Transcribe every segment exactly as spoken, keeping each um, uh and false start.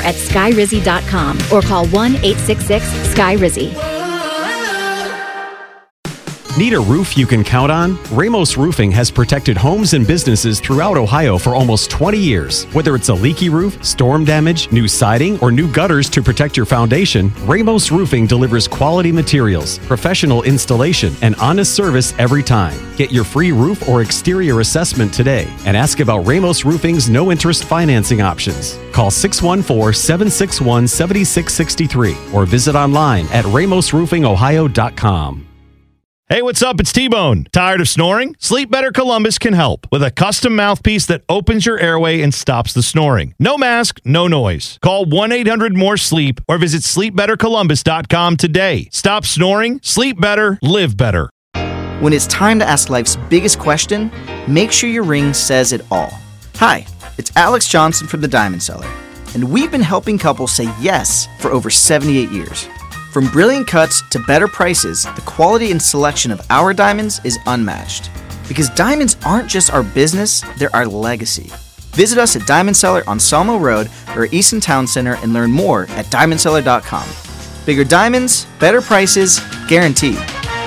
at sky rizzy dot com or call one eight six six sky rizzy. Need a roof you can count on? Ramos Roofing has protected homes and businesses throughout Ohio for almost twenty years. Whether it's a leaky roof, storm damage, new siding, or new gutters to protect your foundation, Ramos Roofing delivers quality materials, professional installation, and honest service every time. Get your free roof or exterior assessment today and ask about Ramos Roofing's no-interest financing options. Call six one four, seven six one, seven six six three or visit online at ramos roofing ohio dot com. Hey, what's up? It's T-Bone. Tired of snoring? Sleep Better Columbus can help with a custom mouthpiece that opens your airway and stops the snoring. No mask, no noise. Call one eight hundred more sleep or visit sleep better columbus dot com today. Stop snoring, sleep better, live better. When it's time to ask life's biggest question, make sure your ring says it all. Hi, it's Alex Johnson from The Diamond Seller, and we've been helping couples say yes for over seventy-eight years. From brilliant cuts to better prices, the quality and selection of our diamonds is unmatched. Because diamonds aren't just our business, they're our legacy. Visit us at Diamond Seller on Sawmill Road or Easton Town Center and learn more at diamond seller dot com. Bigger diamonds, better prices, guaranteed.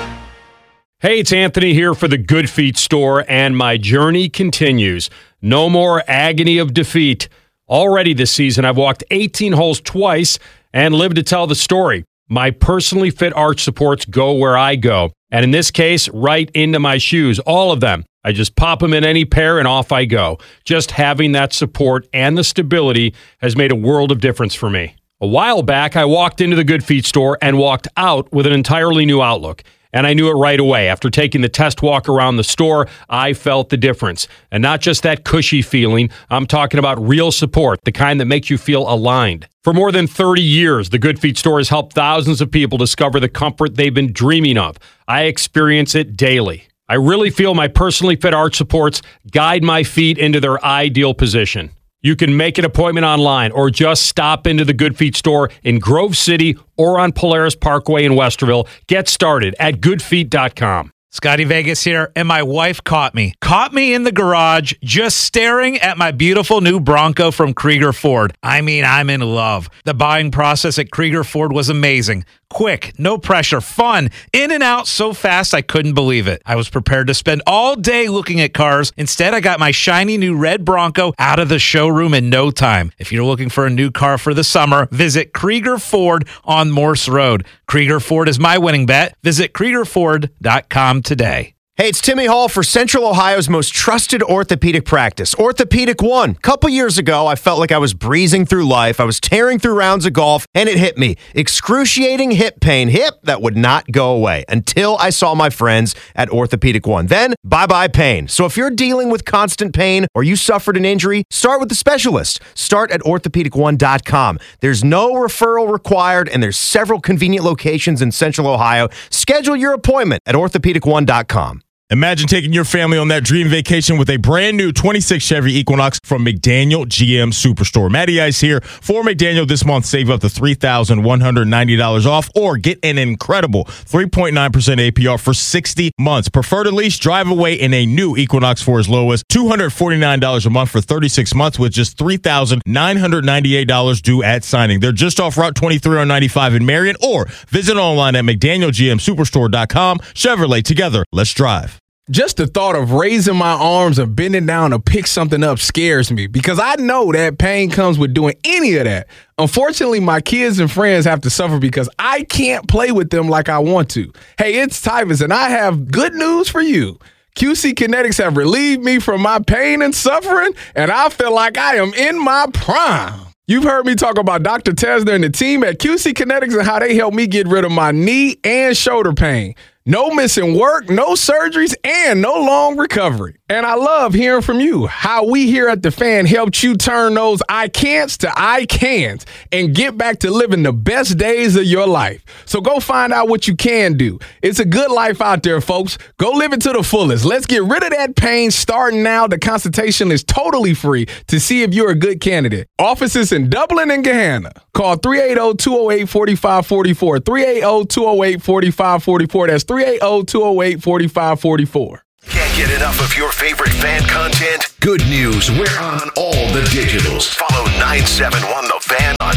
Hey, it's Anthony here for the Good Feet store, and my journey continues. No more agony of defeat. Already this season, I've walked eighteen holes twice and lived to tell the story. My personally fit arch supports go where I go. And in this case, right into my shoes, all of them. I just pop them in any pair and off I go. Just having that support and the stability has made a world of difference for me. A while back, I walked into the Good Feet store and walked out with an entirely new outlook. And I knew it right away. After taking the test walk around the store, I felt the difference. And not just that cushy feeling, I'm talking about real support, the kind that makes you feel aligned. For more than thirty years, the Good Feet store has helped thousands of people discover the comfort they've been dreaming of. I experience it daily. I really feel my personally fit arch supports guide my feet into their ideal position. You can make an appointment online or just stop into the Good Feet store in Grove City or on Polaris Parkway in Westerville. Get started at good feet dot com. Scotty Vegas here, and my wife caught me. Caught me in the garage just staring at my beautiful new Bronco from Krieger Ford. I mean, I'm in love. The buying process at Krieger Ford was amazing. Quick, no pressure, fun, in and out so fast I couldn't believe it. I was prepared to spend all day looking at cars. Instead, I got my shiny new red Bronco out of the showroom in no time. If you're looking for a new car for the summer, visit Krieger Ford on Morse Road. Krieger Ford is my winning bet. Visit krieger ford dot com today. Hey, it's Timmy Hall for Central Ohio's most trusted orthopedic practice, Orthopedic One. A couple years ago, I felt like I was breezing through life. I was tearing through rounds of golf, and it hit me. Excruciating hip pain. Hip that would not go away until I saw my friends at Orthopedic One. Then, bye-bye pain. So if you're dealing with constant pain or you suffered an injury, start with the specialist. Start at orthopedic one dot com. There's no referral required, and there's several convenient locations in Central Ohio. Schedule your appointment at orthopedic one dot com. Imagine taking your family on that dream vacation with a brand new twenty-six Chevy Equinox from McDaniel G M Superstore. Matty Ice here for McDaniel this month. Save up to three thousand one hundred ninety dollars off or get an incredible three point nine percent A P R for sixty months. Prefer to lease, drive away in a new Equinox for as low as two hundred forty-nine dollars a month for thirty-six months with just three thousand nine hundred ninety-eight dollars due at signing. They're just off Route twenty-three on ninety-five in Marion, or visit online at mcdaniel g m superstore dot com. Chevrolet, together, let's drive. Just the thought of raising my arms and bending down to pick something up scares me because I know that pain comes with doing any of that. Unfortunately, my kids and friends have to suffer because I can't play with them like I want to. Hey, it's Tyvus, and I have good news for you. Q C Kinetics have relieved me from my pain and suffering, and I feel like I am in my prime. You've heard me talk about Doctor Tesner and the team at Q C Kinetics and how they helped me get rid of my knee and shoulder pain. No missing work, no surgeries, and no long recovery. And I love hearing from you, how we here at The Fan helped you turn those I can'ts to I can'ts and get back to living the best days of your life. So go find out what you can do. It's a good life out there, folks. Go live it to the fullest. Let's get rid of that pain starting now. The consultation is totally free to see if you're a good candidate. Offices in Dublin and Gahanna. Call three eight zero, two zero eight, four five four four. three eight zero, two zero eight, four five four four. That's three eight zero, two zero eight, four five four four. Can't get enough of your favorite fan content? Good news, we're on all the digitals. Follow nine seven one The Fan on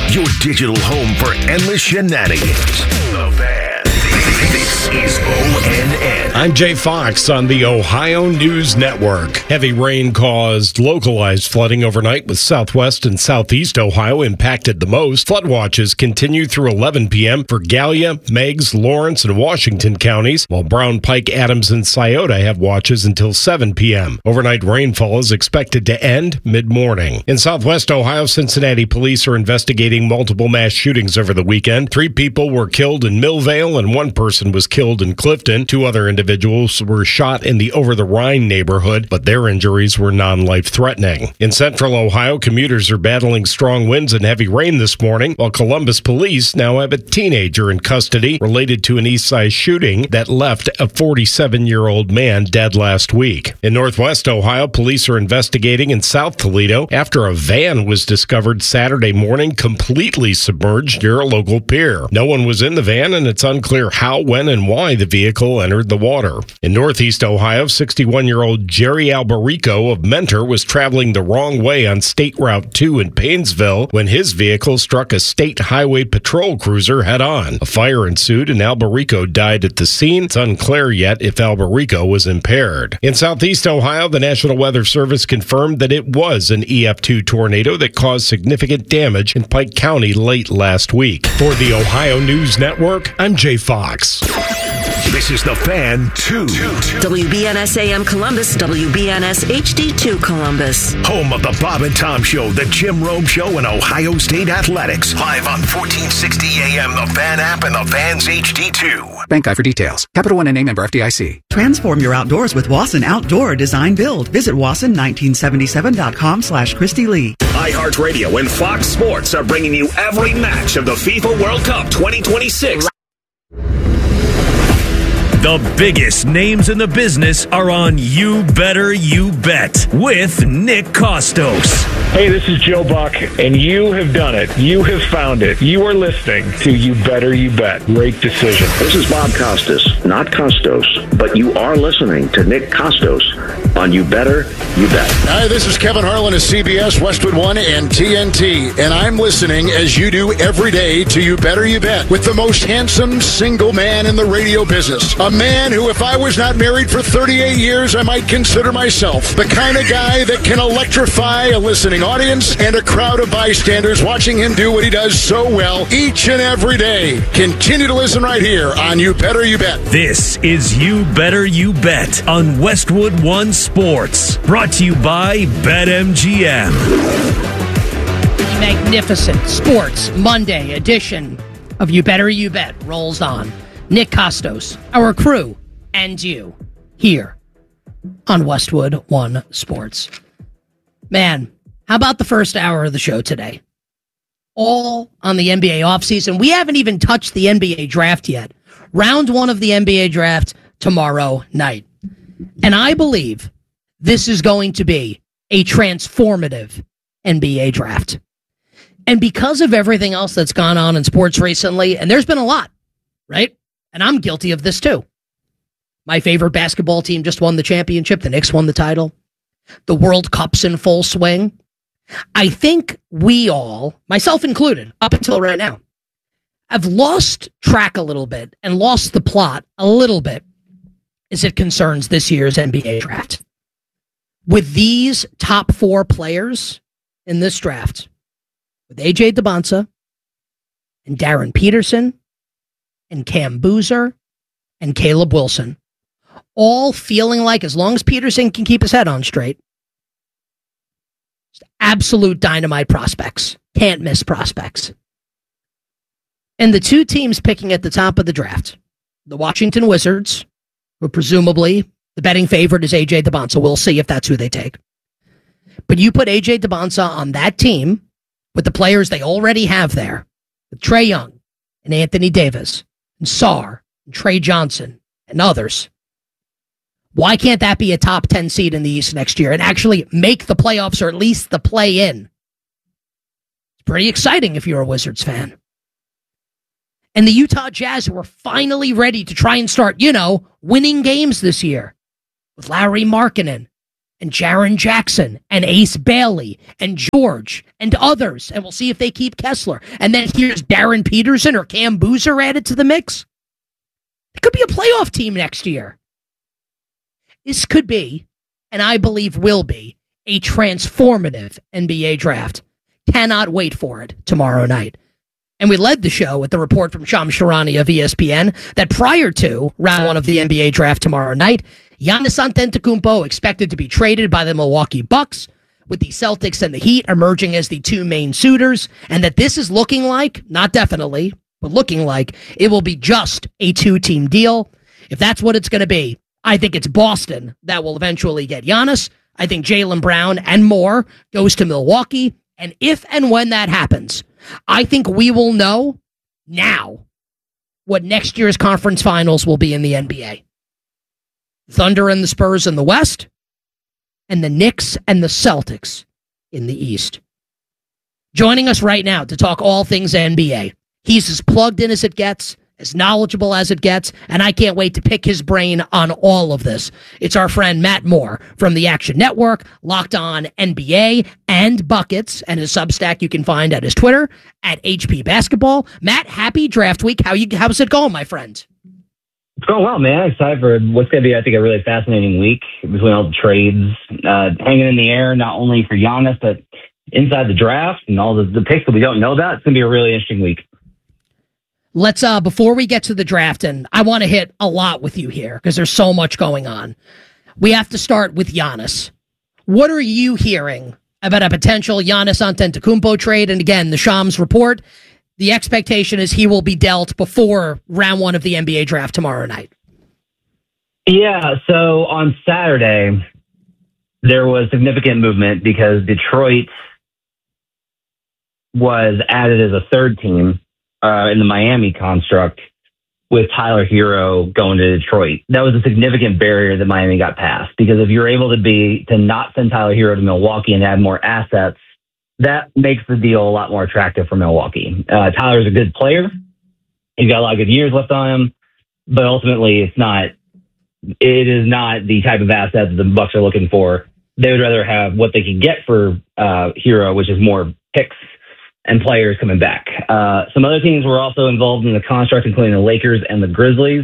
Your digital home for endless shenanigans. The Fan. This is O N N. I'm Jay Fox on the Ohio News Network. Heavy rain caused localized flooding overnight, with southwest and southeast Ohio impacted the most. Flood watches continue through eleven p.m. for Gallia, Meigs, Lawrence, and Washington counties, while Brown, Pike, Adams, and Scioto have watches until seven p.m. Overnight rainfall is expected to end mid-morning. In southwest Ohio, Cincinnati police are investigating multiple mass shootings over the weekend. Three people were killed in Millvale, and one person was killed in Clifton. Two other individuals were shot in the Over the Rhine neighborhood, but their injuries were non-life-threatening. In central Ohio, commuters are battling strong winds and heavy rain this morning, while Columbus police now have a teenager in custody related to an East Side shooting that left a forty-seven-year-old man dead last week. In northwest Ohio, police are investigating in South Toledo after a van was discovered Saturday morning completely submerged near a local pier. No one was in the van, and it's unclear how, when, and why the vehicle entered the water. In northeast Ohio, sixty-one-year-old Jerry Alberico of Mentor was traveling the wrong way on State Route two in Paynesville when his vehicle struck a state highway patrol cruiser head-on. A fire ensued, and Alberico died at the scene. It's unclear yet if Alberico was impaired. In southeast Ohio, the National Weather Service confirmed that it was an E F two tornado that caused significant damage in Pike County late last week. For the Ohio News Network, I'm Jay Fox. This is The Fan two. W B N S A M Columbus, W B N S H D two Columbus. Home of the Bob and Tom Show, the Jim Rome Show, and Ohio State Athletics. Live on fourteen sixty A M, the Fan app, and the Fan's H D two. Bank guide for details. Capital One and name member F D I C. Transform your outdoors with Wasson Outdoor Design Build. Visit wasson nineteen seventy-seven dot com slash Christy Lee. iHeartRadio and Fox Sports are bringing you every match of the FIFA World Cup twenty twenty-six. The biggest names in the business are on You Better You Bet with Nick Kostos. Hey, this is Joe Buck, and you have done it. You have found it. You are listening to You Better You Bet. Great decision. This is Bob Costas, not Costos, but you are listening to Nick Kostos on You Better You Bet. Hi, this is Kevin Harlan of C B S, Westwood One, and T N T, and I'm listening as you do every day to You Better You Bet with the most handsome single man in the radio business. A man who, if I was not married for thirty-eight years, I might consider myself the kind of guy that can electrify a listening audience and a crowd of bystanders watching him do what he does so well each and every day. Continue to listen right here on You Better You Bet. This is You Better You Bet on Westwood One Sports. Brought to you by BetMGM. The magnificent Sports Monday edition of You Better You Bet rolls on. Nick Kostos, our crew, and you here on Westwood One Sports. Man, how about the first hour of the show today? All on the N B A offseason. We haven't even touched the N B A draft yet. Round one of the N B A draft tomorrow night. And I believe this is going to be a transformative N B A draft. And because of everything else that's gone on in sports recently, and there's been a lot, right? And I'm guilty of this too. My favorite basketball team just won the championship. The Knicks won the title. The World Cup's in full swing. I think we all, myself included, up until right now, have lost track a little bit and lost the plot a little bit as it concerns this year's N B A draft. With these top four players in this draft, with A J DeBonsa and Darren Peterson and Cam Boozer and Caleb Wilson, all feeling like, as long as Peterson can keep his head on straight, absolute dynamite prospects. Can't miss prospects. And the two teams picking at the top of the draft, the Washington Wizards, who presumably the betting favorite is A J DeBonsa. We'll see if that's who they take. But you put A J DeBonsa on that team with the players they already have there, with Trae Young and Anthony Davis and Sarr and Trey Johnson and others. Why can't that be a top ten seed in the East next year and actually make the playoffs or at least the play-in? It's pretty exciting if you're a Wizards fan. And the Utah Jazz, who are finally ready to try and start, you know, winning games this year with Lauri Markkanen and Jaren Jackson and Ace Bailey and George and others, and we'll see if they keep Kessler. And then here's Darren Peterson or Cam Boozer added to the mix. It could be a playoff team next year. This could be, and I believe will be, a transformative N B A draft. Cannot wait for it tomorrow night. And we led the show with the report from Shams Charania of E S P N that prior to round one of the N B A draft tomorrow night, Giannis Antetokounmpo expected to be traded by the Milwaukee Bucks, with the Celtics and the Heat emerging as the two main suitors, and that this is looking like, not definitely, but looking like, it will be just a two-team deal. If that's what it's going to be, I think it's Boston that will eventually get Giannis. I think Jaylen Brown and more goes to Milwaukee, and if and when that happens, I think we will know now what next year's conference finals will be in the N B A. Thunder and the Spurs in the West, and the Knicks and the Celtics in the East. Joining us right now to talk all things N B A. He's as plugged in as it gets, as knowledgeable as it gets, and I can't wait to pick his brain on all of this. It's our friend Matt Moore from the Action Network, Locked On N B A and Buckets, and his Substack you can find at his Twitter, at H P Basketball. Matt, happy draft week. How you? How's it going, my friend? It's going well, man. Excited for what's going to be, I think, a really fascinating week between all the trades uh, hanging in the air, not only for Giannis, but inside the draft and all the, the picks that we don't know about. It's going to be a really interesting week. Let's, uh, before we get to the draft, and I want to hit a lot with you here because there's so much going on. We have to start with Giannis. What are you hearing about a potential Giannis Antetokounmpo trade? And again, the Shams report, the expectation is he will be dealt before round one of the N B A draft tomorrow night. Yeah, so on Saturday, there was significant movement because Detroit was added as a third team uh, in the Miami construct with Tyler Hero going to Detroit. That was a significant barrier that Miami got past, because if you're able to be to not send Tyler Hero to Milwaukee and add more assets, that makes the deal a lot more attractive for Milwaukee. Uh, Tyler's a good player. He's got a lot of good years left on him, but ultimately it's not, it is not the type of asset that the Bucks are looking for. They would rather have what they can get for uh, Hero, which is more picks and players coming back. Uh, some other teams were also involved in the construct, including the Lakers and the Grizzlies.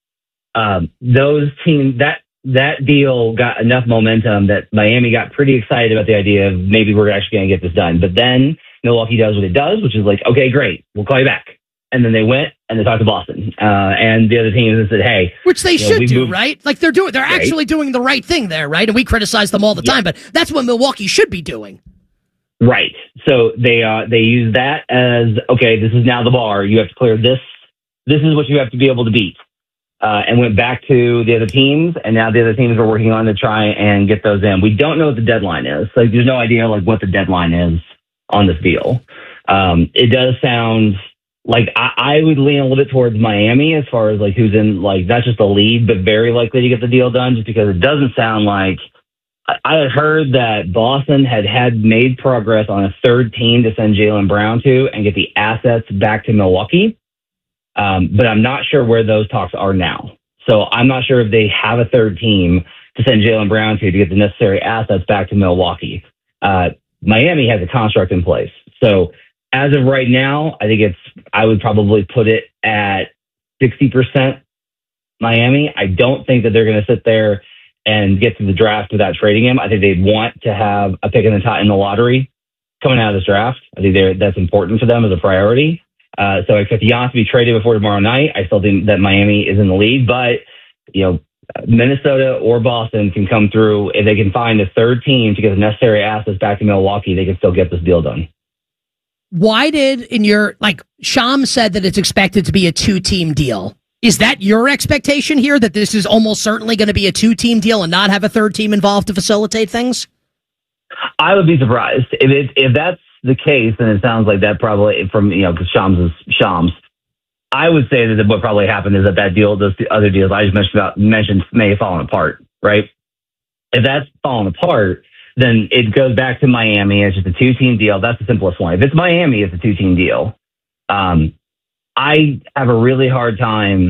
Um, those teams, that that deal got enough momentum that Miami got pretty excited about the idea of maybe we're actually going to get this done. But then Milwaukee does what it does, which is like, okay, great, we'll call you back. And then they went and they talked to Boston uh, and the other teams and said, hey. Which they should know, do, moved- right? Like they're doing, they're right. actually doing the right thing there, right? And we criticize them all the Yeah. time, but that's what Milwaukee should be doing. Right. So they uh, they use that as, okay, this is now the bar. You have to clear this. This is what you have to be able to beat. Uh, and went back to the other teams, and now the other teams are working on to try and get those in. We don't know what the deadline is. Like, there's no idea like what the deadline is on this deal. Um, it does sound like I, I would lean a little bit towards Miami as far as like who's in, like that's just a lead, but very likely to get the deal done, just because it doesn't sound like. I had heard that Boston had had made progress on a third team to send Jaylen Brown to and get the assets back to Milwaukee. Um, but I'm not sure where those talks are now. So I'm not sure if they have a third team to send Jaylen Brown to to get the necessary assets back to Milwaukee. Uh, Miami has a construct in place. So as of right now, I think it's, I would probably put it at sixty percent Miami. I don't think that they're going to sit there and get to the draft without trading him. I think they'd want to have a pick in the top in the lottery coming out of this draft. I think they're, that's important for them as a priority. Uh, so I expect Giannis to be traded before tomorrow night. I still think that Miami is in the lead, but you know, Minnesota or Boston can come through. If they can find a third team to get the necessary assets back to Milwaukee, they can still get this deal done. Why did, in your, like, Shams said that it's expected to be a two-team deal. Is that your expectation here, that this is almost certainly going to be a two-team deal and not have a third team involved to facilitate things? I would be surprised. If it, if that's the case, then it sounds like that probably, from, you know, because Shams is Shams, I would say that what probably happened is that that deal, those other deals I just mentioned about mentioned may have fallen apart, right? If that's fallen apart, then it goes back to Miami. It's just a two-team deal. That's the simplest one. If it's Miami, it's a two-team deal. Um, I have a really hard time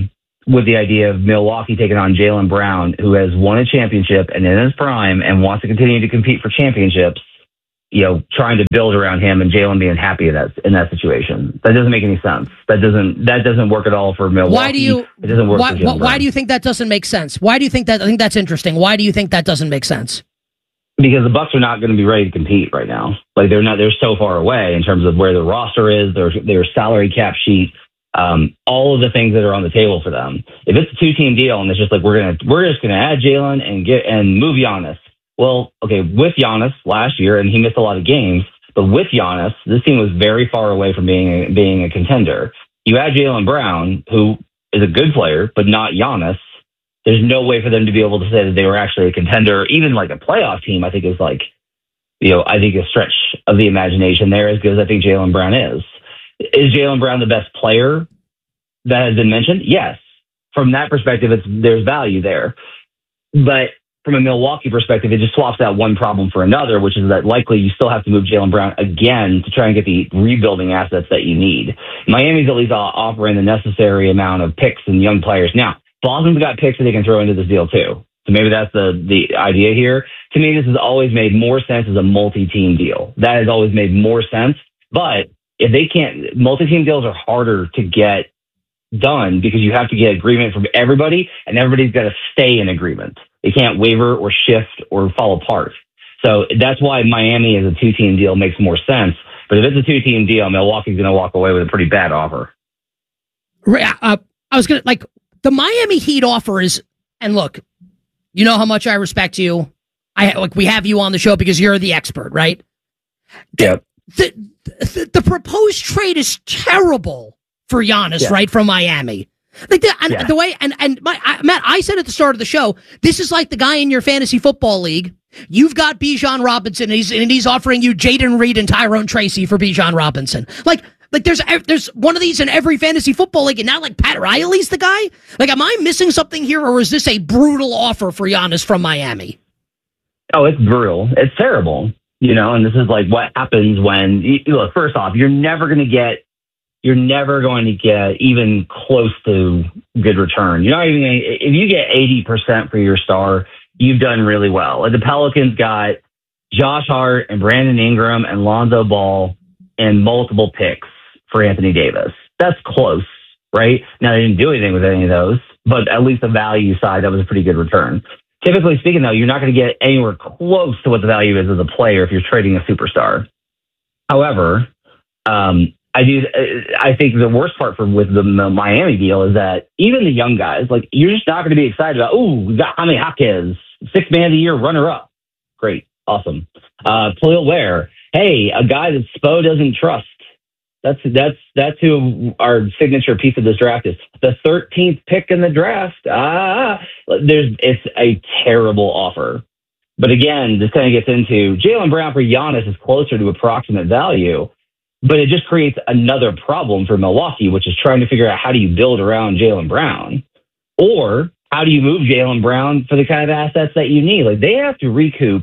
with the idea of Milwaukee taking on Jaylen Brown, who has won a championship and in his prime and wants to continue to compete for championships, you know, trying to build around him and Jaylen being happy in that in that situation. That doesn't make any sense. That doesn't that doesn't work at all for Milwaukee. Why do you? It doesn't work why, for Jaylen why Brown. do you think that doesn't make sense? Why do you think that? I think that's interesting. Why do you think that doesn't make sense? Because the Bucks are not going to be ready to compete right now. Like they're not. They're so far away in terms of where their roster is, their their salary cap sheet, um, all of the things that are on the table for them. If it's a two team deal and it's just like we're gonna we're just gonna add Jaylen and get and move Giannis. Well, okay, with Giannis last year, and he missed a lot of games. But with Giannis, this team was very far away from being a, being a contender. You add Jaylen Brown, who is a good player, but not Giannis. There's no way for them to be able to say that they were actually a contender, even like a playoff team. I think is like, you know, I think a stretch of the imagination there, as good as I think Jaylen Brown is. Is Jaylen Brown the best player that has been mentioned? Yes. From that perspective, it's there's value there. But from a Milwaukee perspective, it just swaps out one problem for another, which is that likely you still have to move Jaylen Brown again to try and get the rebuilding assets that you need. Miami's at least offering the necessary amount of picks and young players. Now, Boston's got picks that they can throw into this deal too. So maybe that's the, the idea here. To me, this has always made more sense as a multi-team deal. That has always made more sense. But if they can't, multi-team deals are harder to get done because you have to get agreement from everybody, and everybody's got to stay in agreement. They can't waver or shift or fall apart. So that's why Miami as a two-team deal makes more sense. But if it's a two-team deal, Milwaukee's going to walk away with a pretty bad offer. Uh, I was going to, like, the Miami Heat offer is, and look, you know how much I respect you. I like we have you on the show because you're the expert, right? Yeah. The, the, the proposed trade is terrible for Giannis, Yeah. right, from Miami. Like the, and Yeah. the way, and, and my, I, Matt, I said at the start of the show, this is like the guy in your fantasy football league. You've got Bijan Robinson, and he's, and he's offering you Jaden Reed and Tyrone Tracy for Bijan Robinson. Like, like there's there's one of these in every fantasy football league, and now like Pat Riley's the guy. Like, am I missing something here, or is this a brutal offer for Giannis from Miami? Oh, it's brutal. It's terrible. You know, and this is like what happens when, you, look, first off, you're never going to get, you're never going to get even close to good return. You're not even going to, if you get eighty percent for your star, you've done really well. Like the Pelicans got Josh Hart and Brandon Ingram and Lonzo Ball and multiple picks for Anthony Davis. That's close, right? Now, they didn't do anything with any of those, but at least the value side, that was a pretty good return. Typically speaking, though, you're not going to get anywhere close to what the value is as a player if you're trading a superstar. However, um, I do. I think the worst part for with the Miami deal is that even the young guys, like you're just not going to be excited about. Oh, we got Jaime Jaquez, sixth man of the year, runner up. Great, awesome. Uh, Khalil Ware, hey, a guy that Spo doesn't trust. That's that's that's who our signature piece of this draft is. The thirteenth pick in the draft. Ah, there's it's a terrible offer. But again, this kind of gets into Jaylen Brown for Giannis is closer to approximate value, but it just creates another problem for Milwaukee, which is trying to figure out how do you build around Jaylen Brown, or how do you move Jaylen Brown for the kind of assets that you need? Like they have to recoup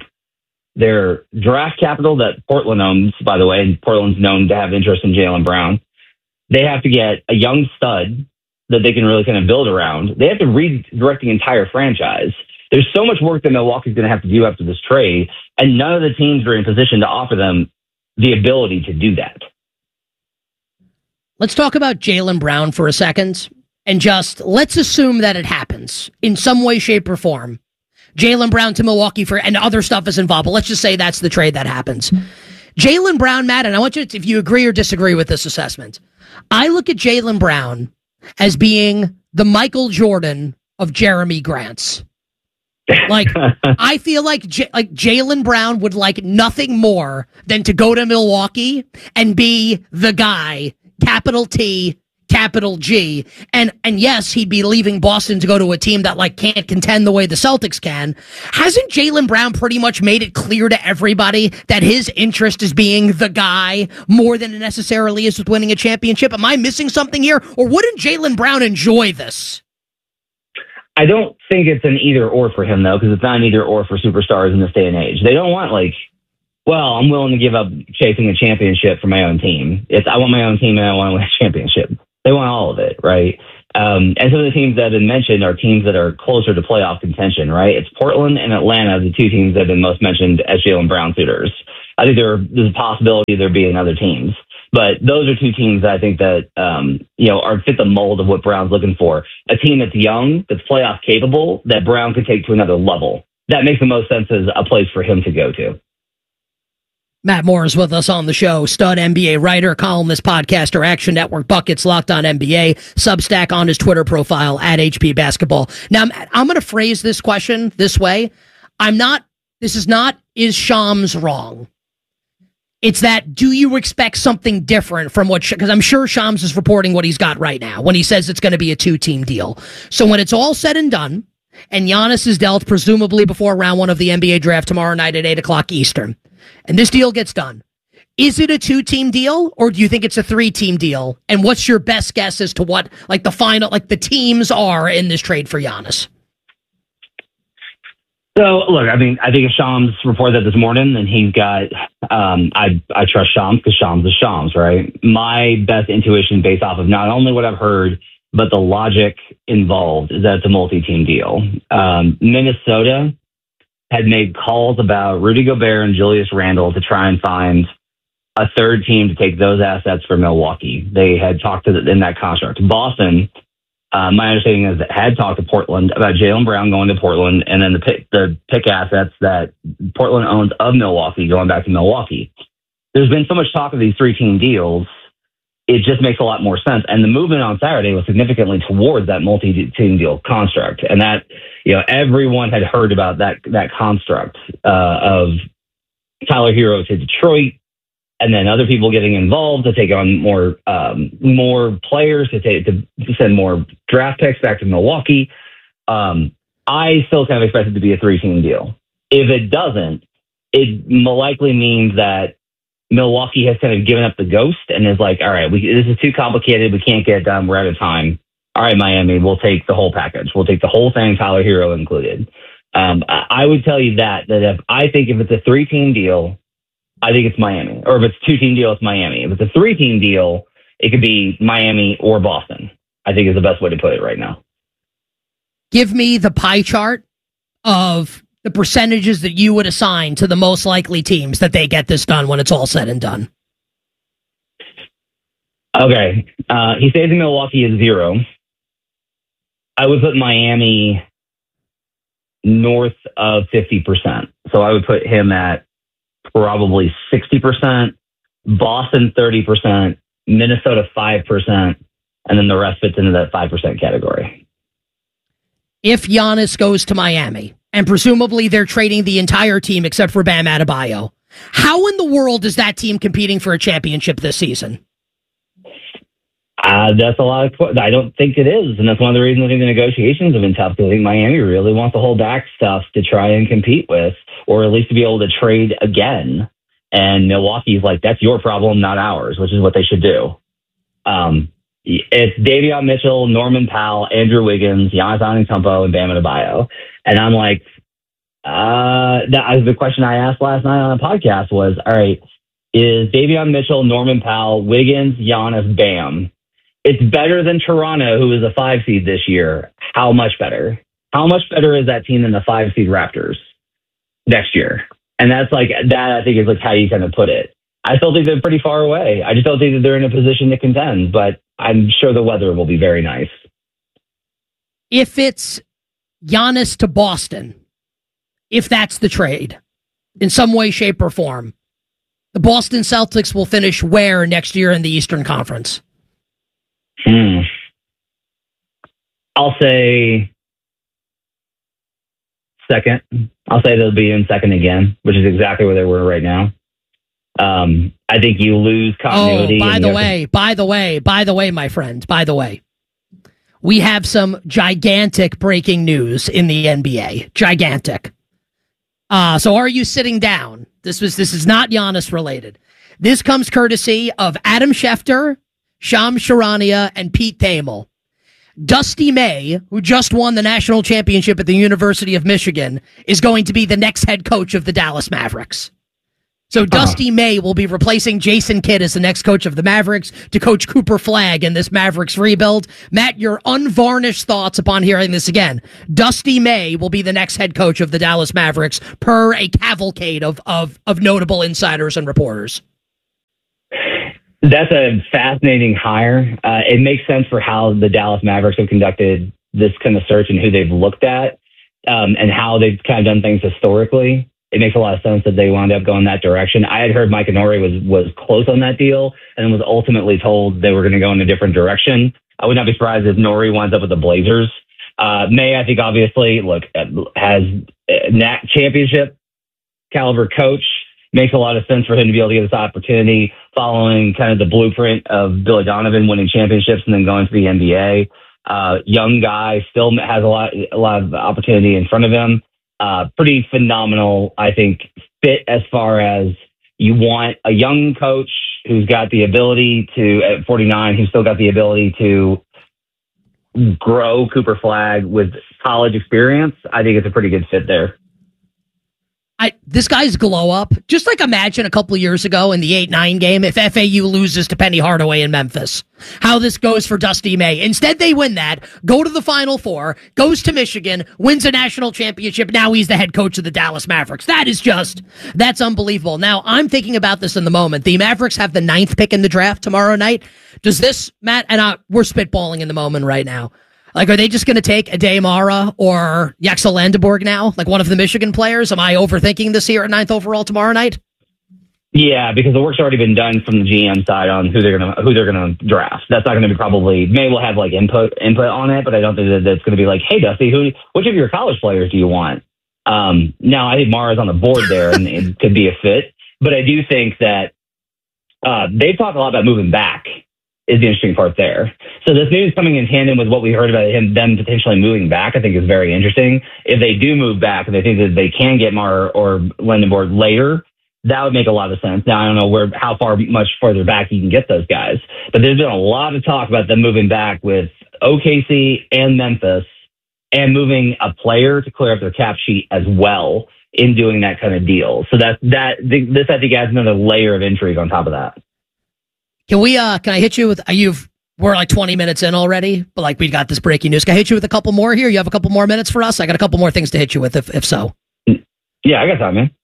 their draft capital that Portland owns, by the way, and Portland's known to have interest in Jaylen Brown. They have to get a young stud that they can really kind of build around. They have to redirect the entire franchise. There's so much work that Milwaukee's going to have to do after this trade, and none of the teams are in position to offer them the ability to do that. Let's talk about Jaylen Brown for a second, and just let's assume that it happens in some way, shape, or form. Jaylen Brown to Milwaukee for, and other stuff is involved, but let's just say that's the trade that happens. Jaylen Brown, Matt, and I want you to, if you agree or disagree with this assessment, I look at Jaylen Brown as being the Michael Jordan of Jeremy Grant's. Like, I feel like J- like Jaylen Brown would like nothing more than to go to Milwaukee and be the guy, capital T, capital G. And and yes, he'd be leaving Boston to go to a team that like can't contend the way the Celtics can. Hasn't Jaylen Brown pretty much made it clear to everybody that his interest is being the guy more than it necessarily is with winning a championship? Am I missing something here? Or wouldn't Jaylen Brown enjoy this? I don't think it's an either or for him, though, because it's not an either or for superstars in this day and age. They don't want, like, well, I'm willing to give up chasing a championship for my own team. It's I want my own team and I want to win a championship. They want all of it, right? Um, and some of the teams that have been mentioned are teams that are closer to playoff contention, right? It's Portland and Atlanta, the two teams that have been most mentioned as Jaylen Brown suitors. I think there, there's a possibility there being other teams. But those are two teams that I think that, um, you know, are fit the mold of what Brown's looking for. A team that's young, that's playoff capable, that Brown could take to another level. That makes the most sense as a place for him to go to. Matt Moore is with us on the show. Stud N B A writer, columnist, podcaster, Action Network, Buckets, Locked On N B A, Substack on his Twitter profile, at H P Basketball. Now, I'm, I'm going to phrase this question this way. I'm not, this is not, is Shams wrong? It's that, do you expect something different from what, because I'm sure Shams is reporting what he's got right now when he says it's going to be a two-team deal. So when it's all said and done, and Giannis is dealt presumably before round one of the N B A draft tomorrow night at eight o'clock Eastern, and this deal gets done, is it a two-team deal, or do you think it's a three-team deal? And what's your best guess as to what, like, the final, like, the teams are in this trade for Giannis? So, look, I mean, I think if Shams reported that this morning, then he's got, um, I I trust Shams because Shams is Shams, right? My best intuition based off of not only what I've heard, but the logic involved is that it's a multi-team deal. Um, Minnesota had made calls about Rudy Gobert and Julius Randle to try and find a third team to take those assets for Milwaukee. They had talked to the, in that construct. Boston, uh, my understanding is that had talked to Portland about Jaylen Brown going to Portland, and then the pick, the pick assets that Portland owns of Milwaukee going back to Milwaukee. There's been so much talk of these three-team deals. It just makes a lot more sense. And the movement on Saturday was significantly towards that multi-team deal construct. And that, you know, everyone had heard about that, that construct uh, of Tyler Hero to Detroit, and then other people getting involved to take on more, um, more players, to take, to send more draft picks back to Milwaukee. Um, I still kind of expect it to be a three-team deal. If it doesn't, it likely means that Milwaukee has kind of given up the ghost and is like, all right, we, this is too complicated. We can't get it done. We're out of time. All right, Miami, we'll take the whole package. We'll take the whole thing, Tyler Hero included. Um, I would tell you that, that if I think if it's a three-team deal, I think it's Miami. Or if it's a two-team deal, it's Miami. If it's a three-team deal, it could be Miami or Boston, I think is the best way to put it right now. Give me the pie chart of the percentages that you would assign to the most likely teams that they get this done when it's all said and done. Okay. Uh, he stays in Milwaukee is zero. I would put Miami north of fifty percent. So I would put him at probably sixty percent, Boston thirty percent, Minnesota five percent, and then the rest fits into that five percent category. If Giannis goes to Miami, and presumably they're trading the entire team except for Bam Adebayo, how in the world is that team competing for a championship this season? Uh, that's a lot of. I don't think it is, and that's one of the reasons I think the negotiations have been tough. Because I think Miami really wants to hold back stuff to try and compete with, or at least to be able to trade again. And Milwaukee's like, that's your problem, not ours, which is what they should do. Um, it's Davion Mitchell, Norman Powell, Andrew Wiggins, Giannis Antetokounmpo, and Bam Adebayo. And I'm like, uh, that the question I asked last night on a podcast was, all right, is Davion Mitchell, Norman Powell, Wiggins, Giannis, Bam? It's better than Toronto, who is a five seed this year. How much better? How much better is that team than the five seed Raptors next year? And that's like, that I think is like how you kind of put it. I still think they're pretty far away. I just don't think that they're in a position to contend, but I'm sure the weather will be very nice. If it's Giannis to Boston, if that's the trade, in some way, shape, or form, the Boston Celtics will finish where next year in the Eastern Conference? Hmm. I'll say second. I'll say they'll be in second again, which is exactly where they were right now. Um, I think you lose continuity. Oh, by the way, to- by the way, by the way, my friend, by the way, we have some gigantic breaking news in the N B A. Gigantic. Uh, so are you sitting down? This was this is not Giannis related. This comes courtesy of Adam Schefter, Shams Charania, and Pete Thamel. Dusty May, who just won the national championship at the University of Michigan, is going to be the next head coach of the Dallas Mavericks. So Dusty uh-huh. May will be replacing Jason Kidd as the next coach of the Mavericks to coach Cooper Flagg in this Mavericks rebuild. Matt, your unvarnished thoughts upon hearing this again. Dusty May will be the next head coach of the Dallas Mavericks per a cavalcade of, of, of notable insiders and reporters. That's a fascinating hire. Uh, it makes sense for how the Dallas Mavericks have conducted this kind of search and who they've looked at um, and how they've kind of done things historically. It makes a lot of sense that they wound up going that direction. I had heard Mike Nori was was close on that deal and was ultimately told they were going to go in a different direction. I would not be surprised if Nori winds up with the Blazers. Uh, May, I think, obviously, look, has a N A C championship caliber coach. Makes a lot of sense for him to be able to get this opportunity following kind of the blueprint of Billy Donovan winning championships and then going to the N B A. Uh, young guy, still has a lot, a lot of opportunity in front of him. Uh, pretty phenomenal, I think, fit as far as you want a young coach who's got the ability to, at forty-nine, who's still got the ability to grow Cooper Flagg with college experience. I think it's a pretty good fit there. I, this guy's glow up. Just like imagine a couple of years ago in the eight nine game if F A U loses to Penny Hardaway in Memphis. How this goes for Dusty May. Instead, they win that, go to the Final Four, goes to Michigan, wins a national championship. Now he's the head coach of the Dallas Mavericks. That is just, that's unbelievable. Now, I'm thinking about this in the moment. The Mavericks have the ninth pick in the draft tomorrow night. Does this, Matt, and I, we're spitballing in the moment right now. Like, are they just going to take Ade Mara or Yaxel Landeborg now? Like one of the Michigan players? Am I overthinking this here at ninth overall tomorrow night? Yeah, because the work's already been done from the G M side on who they're gonna who they're gonna draft. That's not going to be probably. May will have like input input on it, but I don't think that that's going to be like, hey Dusty, who which of your college players do you want? Um, now I think Mara's on the board there, and it could be a fit. But I do think that uh, they've talked a lot about moving back. Is the interesting part there. So this news coming in tandem with what we heard about him, them potentially moving back, I think is very interesting. If they do move back and they think that they can get Mara or Landenborg later, that would make a lot of sense. Now, I don't know where, how far much further back you can get those guys, but there's been a lot of talk about them moving back with O K C and Memphis and moving a player to clear up their cap sheet as well in doing that kind of deal. So that, that, this I think adds another layer of intrigue on top of that. Can we, uh, can I hit you with, uh, you've, we're like twenty minutes in already, but like we got this breaking news. Can I hit you with a couple more here? You have a couple more minutes for us? I got a couple more things to hit you with if, if so. Yeah, I got time, man.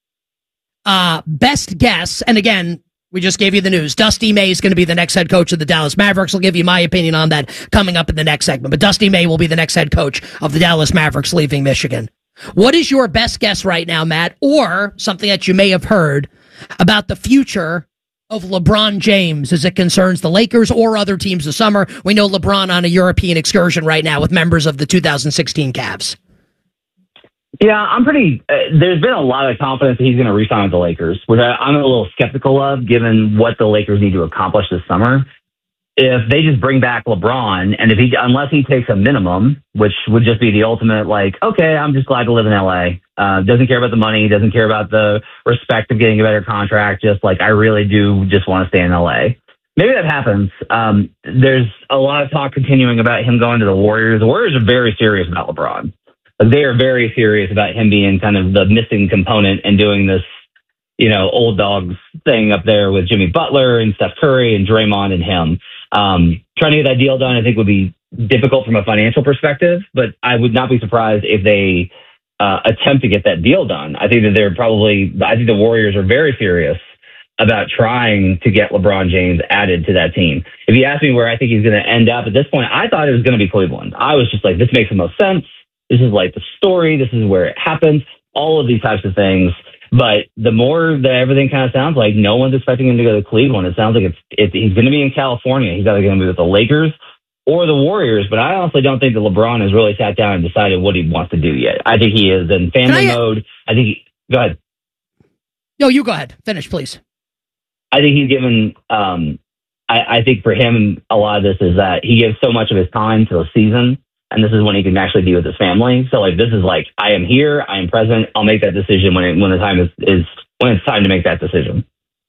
Uh, best guess, and again, we just gave you the news. Dusty May is going to be the next head coach of the Dallas Mavericks. I'll give you my opinion on that coming up in the next segment. But Dusty May will be the next head coach of the Dallas Mavericks leaving Michigan. What is your best guess right now, Matt, or something that you may have heard about the future of LeBron James as it concerns the Lakers or other teams this summer? We know LeBron on a European excursion right now with members of the two thousand sixteen Cavs. Yeah, I'm pretty, uh, there's been a lot of confidence that he's going to re-sign with the Lakers, which I, I'm a little skeptical of given what the Lakers need to accomplish this summer. If they just bring back LeBron, and if he, unless he takes a minimum, which would just be the ultimate, like, okay, I'm just glad to live in L A. Uh, doesn't care about the money, doesn't care about the respect of getting a better contract. Just like, I really do just want to stay in L A. Maybe that happens. Um, there's a lot of talk continuing about him going to the Warriors. The Warriors are very serious about LeBron. Like, they are very serious about him being kind of the missing component and doing this, you know, old dogs thing up there with Jimmy Butler and Steph Curry and Draymond and him. Um, trying to get that deal done, I think, would be difficult from a financial perspective, but I would not be surprised if they uh, attempt to get that deal done. I think that they're probably, I think the Warriors are very serious about trying to get LeBron James added to that team. If you ask me where I think he's going to end up at this point, I thought it was going to be Cleveland. I was just like, this makes the most sense. This is like the story. This is where it happens. All of these types of things. But the more that everything kind of sounds like, no one's expecting him to go to Cleveland. It sounds like it's, it's he's going to be in California. He's either going to be with the Lakers or the Warriors. But I honestly don't think that LeBron has really sat down and decided what he wants to do yet. I think he is in family I, mode. I think he, go ahead. No, you go ahead. Finish, please. I think he's given, um, I, I think for him, a lot of this is that he gives so much of his time to the season. And this is when he can actually be with his family. So like, this is like, I am here, I am present. I'll make that decision when it, when the time is, is when it's time to make that decision.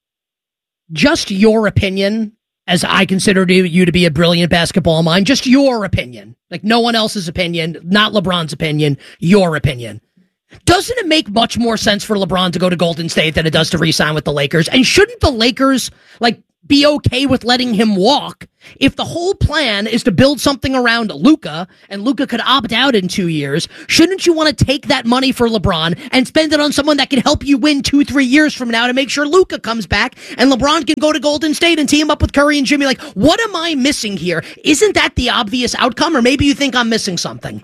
Just your opinion, as I consider you to be a brilliant basketball mind, just your opinion, like no one else's opinion, not LeBron's opinion, your opinion. Doesn't it make much more sense for LeBron to go to Golden State than it does to re-sign with the Lakers? And shouldn't the Lakers, like, be okay with letting him walk if the whole plan is to build something around Luka and Luka could opt out in two years? Shouldn't you want to take that money for LeBron and spend it on someone that can help you win two, three years from now to make sure Luka comes back and LeBron can go to Golden State and team up with Curry and Jimmy? Like, what am I missing here? Isn't that the obvious outcome? Or maybe you think I'm missing something?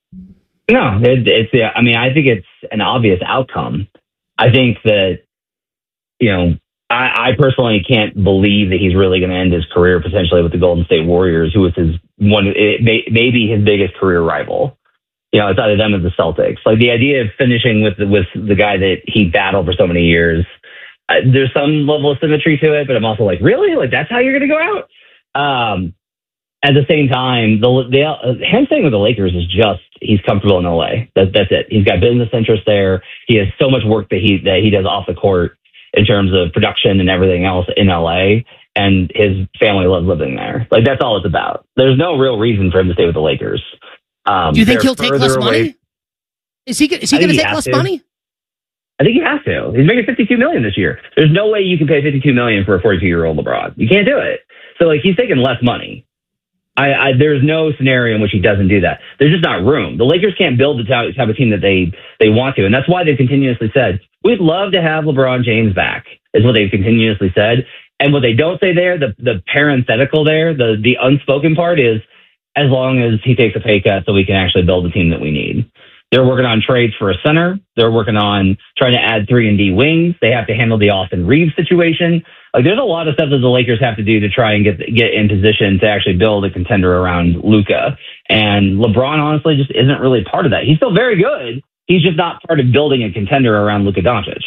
No, it, it's, yeah, I mean, I think it's an obvious outcome. I think that, you know, I, I personally can't believe that he's really going to end his career potentially with the Golden State Warriors, who was his one, it may, maybe his biggest career rival. You know, it's either them or the Celtics. Like the idea of finishing with the, with the guy that he battled for so many years, uh, there's some level of symmetry to it, but I'm also like, really? Like that's how you're going to go out? Um, at the same time, the, the uh, him staying with the Lakers is just he's comfortable in L A. That, that's it. He's got business interests there. He has so much work that he that he does off the court in terms of production and everything else in L A, and his family loves living there. Like, that's all it's about. There's no real reason for him to stay with the Lakers. Um, Do you think he'll take less money? Away. Is he, is he going to take less to. money? I think he has to. He's making fifty-two million dollars this year. There's no way you can pay fifty-two million dollars for a forty-two-year-old LeBron. You can't do it. So, like, he's taking less money. I, I, there's no scenario in which he doesn't do that. There's just not room. The Lakers can't build the type of team that they, they want to. And that's why they've continuously said, we'd love to have LeBron James back, is what they've continuously said. And what they don't say there, the, the parenthetical there, the, the unspoken part is, as long as he takes a pay cut so we can actually build the team that we need. They're working on trades for a center. They're working on trying to add three and D wings. They have to handle the Austin Reeves situation. Like, there's a lot of stuff that the Lakers have to do to try and get get in position to actually build a contender around Luka. And LeBron, honestly, just isn't really part of that. He's still very good. He's just not part of building a contender around Luka Doncic.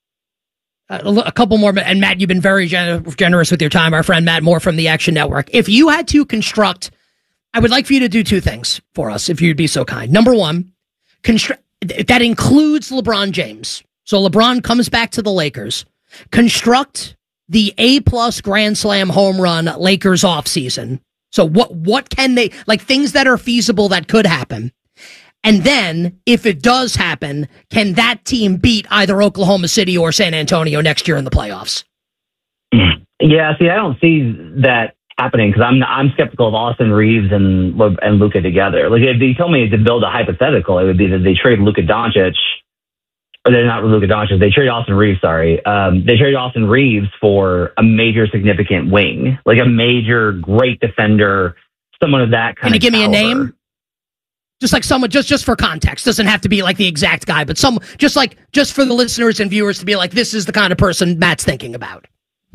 Uh, a couple more, and Matt, you've been very gen- generous with your time. Our friend Matt Moore from the Action Network. If you had to construct, I would like for you to do two things for us, if you'd be so kind. Number one, constru- that includes LeBron James. So LeBron comes back to the Lakers. Construct the A-plus Grand Slam home run Lakers offseason. So what what can they, like, things that are feasible that could happen. And then, if it does happen, can that team beat either Oklahoma City or San Antonio next year in the playoffs? Yeah, see, I don't see that happening because I'm I'm skeptical of Austin Reeves and and Luka together. Like, if you told me to build a hypothetical, it would be that they trade Luka Doncic, or they're not Luka Doncic, they trade Austin Reeves, sorry. Um, they trade Austin Reeves for a major significant wing, like a major great defender, someone of that kind Can you of give caliber. me a name? Just like someone, just just for context, doesn't have to be like the exact guy, but some, just like, just for the listeners and viewers to be like, this is the kind of person Matt's thinking about.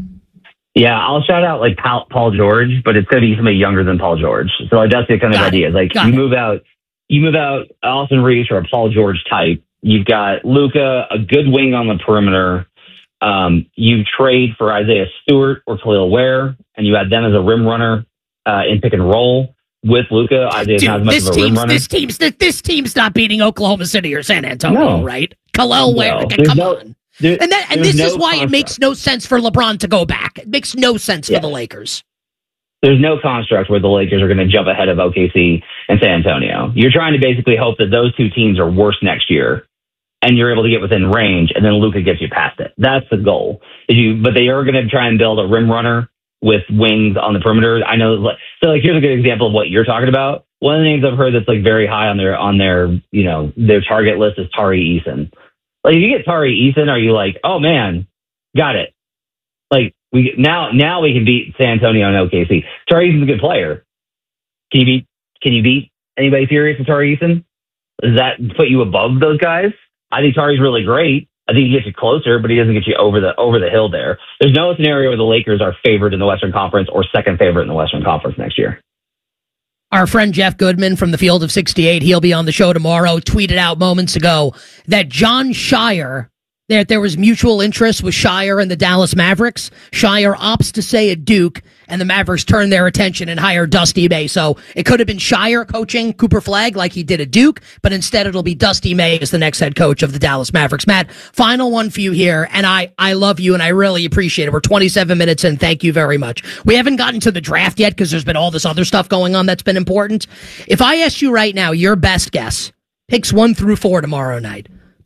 Yeah, I'll shout out like Paul, Paul George, but it's going to be somebody younger than Paul George. So like, that's the kind of Got idea. It. Like Got you it. move out, you move out Austin Reeves or a Paul George type. You've got Luka, a good wing on the perimeter. Um, you trade for Isaiah Stewart or Khalil Ware, and you add them as a rim runner uh, in pick and roll. With Luka, Isaiah's Dude, not as much this of a rim team's, runner. this team's this team's not beating Oklahoma City or San Antonio, No. right? Khalil Ware, No. come There's no- on. there- and that, and there's this no is why construct. it makes no sense for LeBron to go back. It makes no sense Yeah. for the Lakers. There's no construct where the Lakers are going to jump ahead of O K C and San Antonio. You're trying to basically hope that those two teams are worse next year, and you're able to get within range, and then Luka gets you past it. That's the goal. Is you, but they are going to try and build a rim runner with wings on the perimeter. I know. So, like, here's a good example of what you're talking about. One of the names I've heard that's like very high on their on their you know their target list is Tari Eason. Like, if you get Tari Eason, are you like, oh man, got it? Like, we now now we can beat San Antonio and O K C. Tari Eason's a good player. Can you beat Can you beat anybody serious with Tari Eason? Does that put you above those guys? I think Tari's really great. I think he gets you closer, but he doesn't get you over the over the hill there. There's no scenario where the Lakers are favored in the Western Conference or second favorite in the Western Conference next year. Our friend Jeff Goodman from the Field of sixty-eight, he'll be on the show tomorrow, tweeted out moments ago that John Shire, that there was mutual interest with Shire and the Dallas Mavericks. Shire opts to stay at Duke, and the Mavericks turn their attention and hire Dusty May. So it could have been Shire coaching Cooper Flagg like he did at Duke, but instead it'll be Dusty May as the next head coach of the Dallas Mavericks. Matt, final one for you here, and I, I love you and I really appreciate it. We're twenty-seven minutes in. Thank you very much. We haven't gotten to the draft yet because there's been all this other stuff going on that's been important. If I asked you right now, your best guess, picks one through four tomorrow night,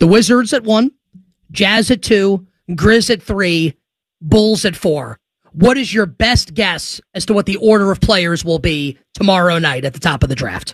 The Wizards at one, Jazz at two, Grizz at three, Bulls at four. What is your best guess as to what the order of players will be tomorrow night at the top of the draft?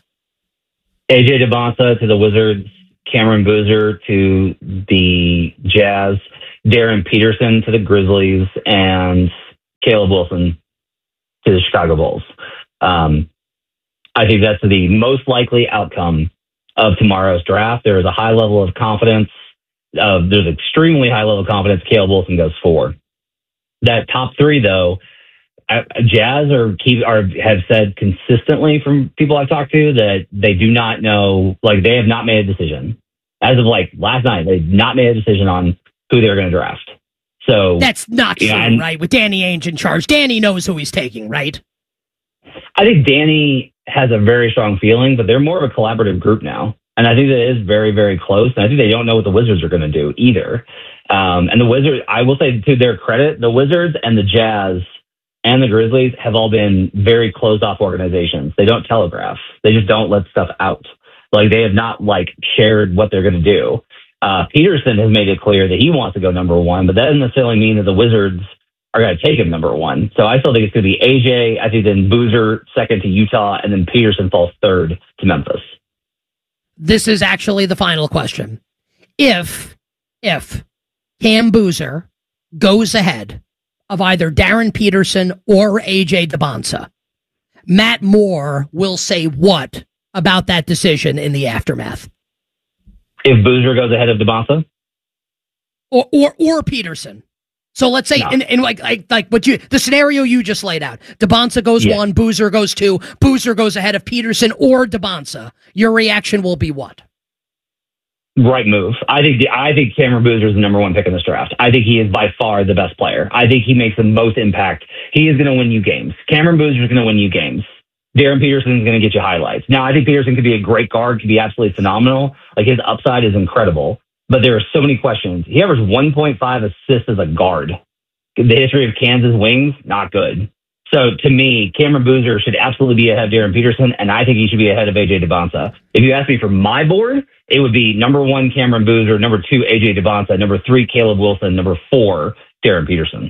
A J DeBonsa to the Wizards, Cameron Boozer to the Jazz, Darren Peterson to the Grizzlies, and Caleb Wilson to the Chicago Bulls. Um, I think that's the most likely outcome of tomorrow's draft. There is a high level of confidence. Uh, there's extremely high level of confidence Caleb Wilson goes four. That top three, though, uh, Jazz are keep are have said consistently from people I've talked to that they do not know, like they have not made a decision as of like last night. They've not made a decision on who they're going to draft. So that's not true, yeah, and, right? With Danny Ainge in charge, Danny knows who he's taking, right? I think Danny has a very strong feeling, but they're more of a collaborative group now. And I think that it is very, very close. And I think they don't know what the Wizards are going to do either. Um, and the Wizards, I will say to their credit, the Wizards and the Jazz and the Grizzlies have all been very closed off organizations. They don't telegraph. They just don't let stuff out. Like they have not like shared what they're going to do. Uh, Peterson has made it clear that he wants to go number one, but that doesn't necessarily mean that the Wizards are going to take him number one. So I still think it's going to be A J. I think then Boozer second to Utah, and then Peterson falls third to Memphis. This is actually the final question. If, if Cam Boozer goes ahead of either Darren Peterson or A J DeBonsa, Matt Moore will say what about that decision in the aftermath? If Boozer goes ahead of DeBonsa? Or, or, or Peterson. So let's say, no. in, in like, like, like what you, the scenario you just laid out, DeBonsa goes yeah. one, Boozer goes two, Boozer goes ahead of Peterson or DeBonsa. Your reaction will be what? Right move. I think the, I think Cameron Boozer is the number one pick in this draft. I think he is by far the best player. I think he makes the most impact. He is going to win you games. Cameron Boozer is going to win you games. Darren Peterson is going to get you highlights. Now, I think Peterson could be a great guard, could be absolutely phenomenal. Like his upside is incredible. But there are so many questions. He averaged one point five assists as a guard. The history of Kansas wings, not good. So to me, Cameron Boozer should absolutely be ahead of Darren Peterson, and I think he should be ahead of A J DeBonsa. If you ask me for my board, it would be number one, Cameron Boozer, number two, A J DeBonsa, number three, Caleb Wilson, number four, Darren Peterson.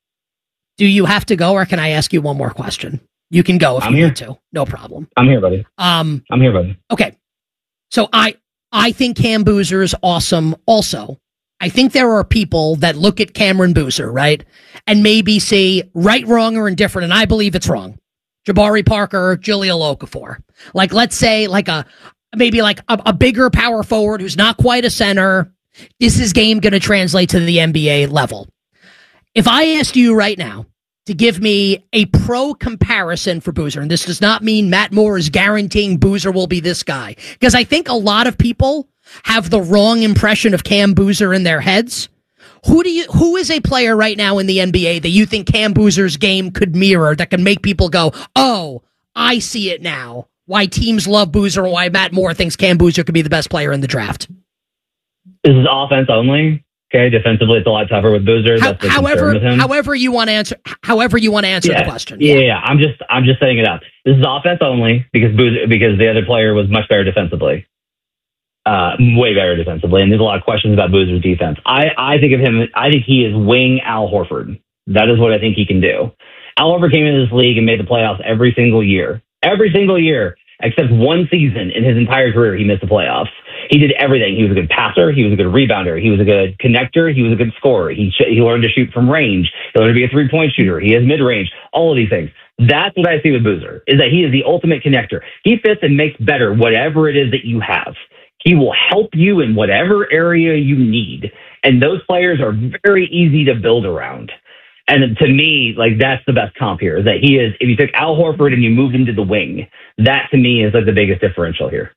Do you have to go, or can I ask you one more question? You can go if I'm you here. need to. No problem. I'm here, buddy. Um, I'm here, buddy. Okay. So I... I think Cam Boozer is awesome also. I think there are people that look at Cameron Boozer, right, and maybe see right, wrong, or indifferent, and I believe it's wrong. Jabari Parker, Jahlil Okafor. Like, let's say, like a maybe like a, a bigger power forward who's not quite a center. Is his game going to translate to the N B A level? If I asked you right now to give me a pro comparison for Boozer, and this does not mean Matt Moore is guaranteeing Boozer will be this guy, because I think a lot of people have the wrong impression of Cam Boozer in their heads. Who do you? Who is a player right now in the N B A that you think Cam Boozer's game could mirror, that can make people go, oh, I see it now, why teams love Boozer and why Matt Moore thinks Cam Boozer could be the best player in the draft? This is offense only. Okay, defensively, it's a lot tougher with Boozer. How, That's the however, concern with him. however you want to answer, however you want to answer yeah. the question. Yeah, yeah, yeah. I'm just, I'm just setting it up. This is offense only because Boozer, because the other player was much better defensively, uh, way better defensively, and there's a lot of questions about Boozer's defense. I, I think of him. I think he is wing Al Horford. That is what I think he can do. Al Horford came into this league and made the playoffs every single year, every single year, except one season in his entire career he missed the playoffs. He did everything. He was a good passer. He was a good rebounder. He was a good connector. He was a good scorer. He sh- he learned to shoot from range. He learned to be a three-point shooter. He has mid-range. All of these things. That's what I see with Boozer, is that he is the ultimate connector. He fits and makes better whatever it is that you have. He will help you in whatever area you need. And those players are very easy to build around. And to me, like, that's the best comp here, is that he is, if you took Al Horford and you moved him to the wing, that to me is like the biggest differential here.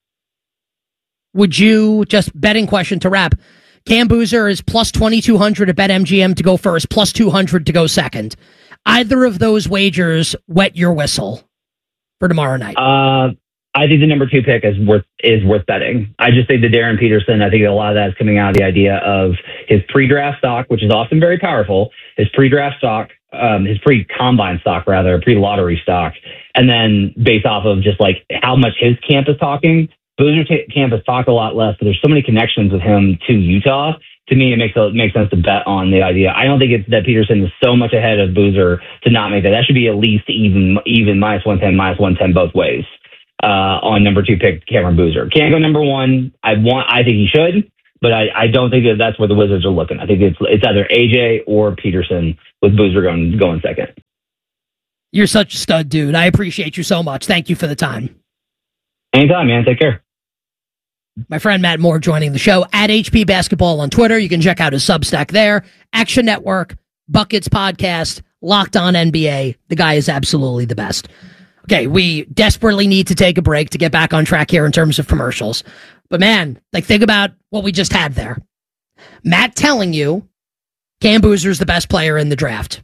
Would you, just betting question to wrap, Cam Boozer is plus twenty-two hundred at BetMGM to go first, plus two hundred to go second. Either of those wagers wet your whistle for tomorrow night? Uh, I think the number two pick is worth is worth betting. I just think the Darren Peterson, I think a lot of that is coming out of the idea of his pre-draft stock, which is often very powerful, his pre-draft stock, um, his pre-combine stock, rather, pre-lottery stock, and then based off of just like how much his camp is talking, Boozer t- camp has talked a lot less, but there's so many connections with him to Utah. To me, it makes it makes sense to bet on the idea. I don't think it's that Peterson is so much ahead of Boozer to not make that. That should be at least even, even minus one ten, minus one ten both ways uh, on number two pick Cameron Boozer. Can't go number one. I want. I think he should, but I, I don't think that that's where the Wizards are looking. I think it's it's either A J or Peterson with Boozer going going second. You're such a stud, dude. I appreciate you so much. Thank you for the time. Anytime, man. Take care. My friend Matt Moore joining the show at H P Basketball on Twitter. You can check out his Substack there. Action Network, Buckets Podcast, Locked On N B A. The guy is absolutely the best. Okay, we desperately need to take a break to get back on track here in terms of commercials. But man, like think about what we just had there. Matt telling you Cam Boozer's the best player in the draft.